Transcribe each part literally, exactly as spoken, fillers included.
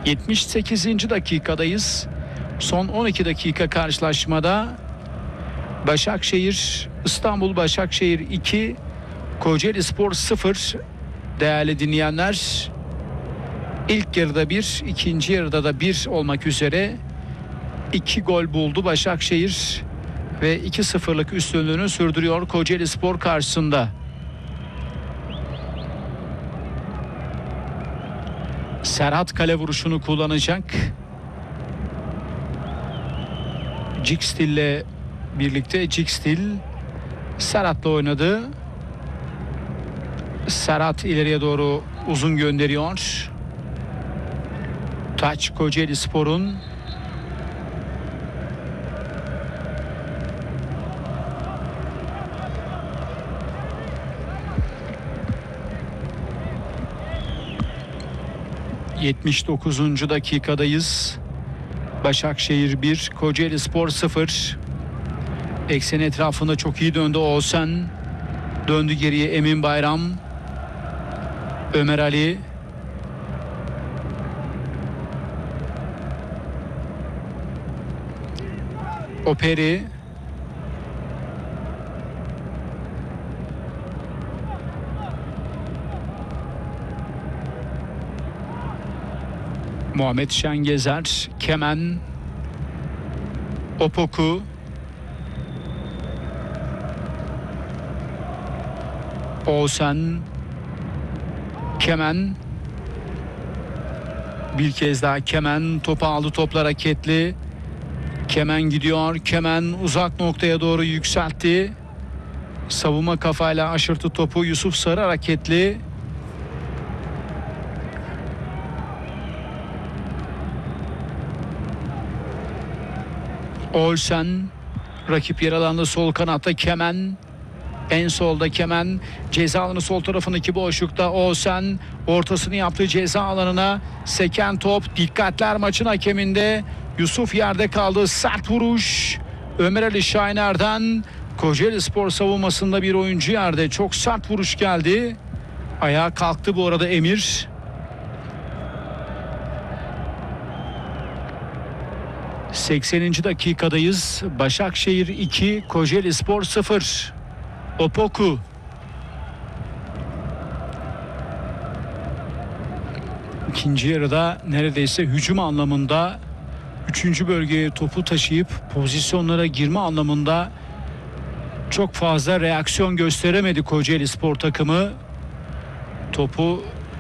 yetmiş sekizinci dakikadayız. Son on iki dakika karşılaşmada Başakşehir, İstanbul Başakşehir iki, Kocaelispor sıfır. Değerli dinleyenler, ilk yarıda bir, ikinci yarıda da bir olmak üzere iki gol buldu Başakşehir ve iki sıfırlık üstünlüğünü sürdürüyor Kocaelispor karşısında. Serhat kale vuruşunu kullanacak. Cikstil ile birlikte Cikstil Serhat'la oynadı. Serhat ileriye doğru uzun gönderiyor. Taç Kocaelispor'un. yetmiş dokuzuncu dakikadayız. Başakşehir bir, Kocaelispor sıfır. Eksen etrafında çok iyi döndü Oğuzhan. Döndü geriye Emin Bayram. Ömer Ali. Operi. Muhammed Şengezer, Kemen, Opoku, Oğuzhan, Kemen, bir kez daha Kemen, topu aldı, toplar hareketli. Kemen gidiyor, Kemen uzak noktaya doğru yükseltti. Savunma kafayla aşırtı topu, Yusuf Sarı hareketli. Olsen, rakip yer alanda sol kanatta Kemen, en solda Kemen, ceza alanı sol tarafındaki boşlukta Olsen, ortasını yaptığı ceza alanına seken top, dikkatler maçın hakeminde. Yusuf yerde kaldı, sert vuruş Ömer Ali Şahiner'den. Kocaelispor savunmasında bir oyuncu yerde, çok sert vuruş geldi. Ayağa kalktı bu arada Emir. sekseninci dakikadayız. Başakşehir iki, Kocaelispor sıfır. Opoku. İkinci yarıda neredeyse hücum anlamında, üçüncü bölgeye topu taşıyıp pozisyonlara girme anlamında çok fazla reaksiyon gösteremedi Kocaelispor takımı. Topu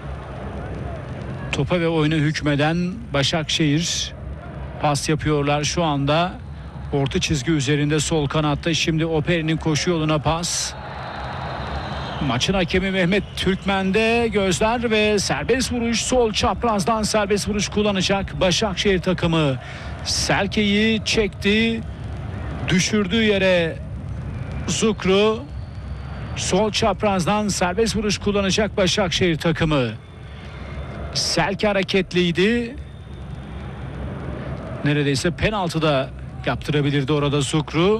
topa ve oyuna hükmeden Başakşehir pas yapıyorlar şu anda. Orta çizgi üzerinde sol kanatta. Şimdi Operi'nin koşu yoluna pas. Maçın hakemi Mehmet Türkmen'de gözler ve serbest vuruş, sol çaprazdan serbest vuruş kullanacak Başakşehir takımı. Selke'yi çekti. Düşürdüğü yere Zukru. Sol çaprazdan serbest vuruş kullanacak Başakşehir takımı. Selke hareketliydi. Neredeyse penaltı da yaptırabilirdi orada Zukru.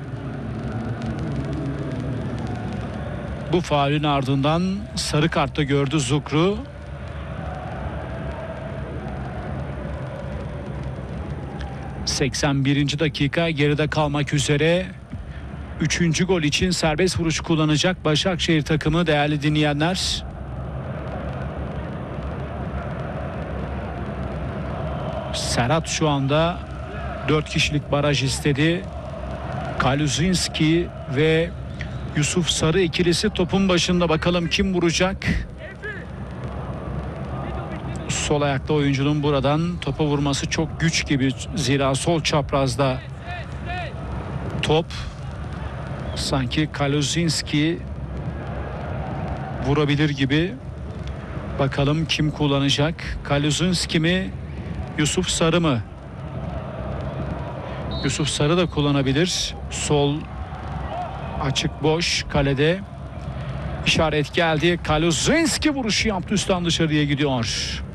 Bu faulün ardından sarı kartta gördü Zukru. seksen birinci dakika geride kalmak üzere. Üçüncü gol için serbest vuruş kullanacak Başakşehir takımı değerli dinleyenler. Serhat şu anda dört kişilik baraj istedi. Kaluzinski ve Yusuf Sarı ikilisi topun başında, bakalım kim vuracak? Sol ayaklı oyuncunun buradan topa vurması çok güç gibi, zira sol çaprazda top. Sanki Kaluzinski vurabilir gibi. Bakalım kim kullanacak? Kaluzinski mi, Yusuf Sarı mı? Yusuf Sarı da kullanabilir. Sol açık boş kalede. İşaret geldi. Kaluzinski vuruşu yaptı, üstten dışarıya gidiyor.